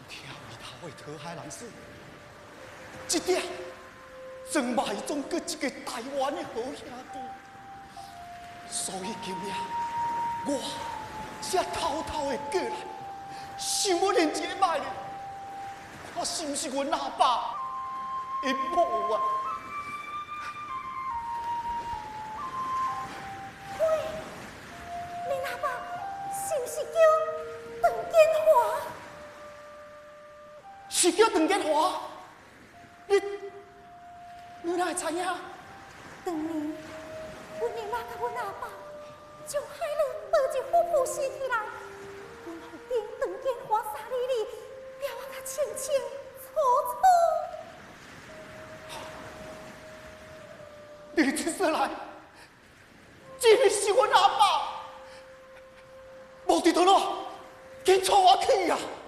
听伊头的讨海人说，这点庄卖中搁一个台湾的好兄弟，所以今夜我才偷偷的过来，想要认一摆咧，看是毋是阮阿爸的某啊？ 喂，恁阿爸是毋是叫邓建华？ 是叫邓建华？你哪会知影？ 当年，阮娘妈甲阮阿爸将海伦抱一副副死起来，阮后边邓建华沙里里，表啊甲清清楚楚。 你这说来，真的是阮阿爸，无伫倒咯，紧带我去啊！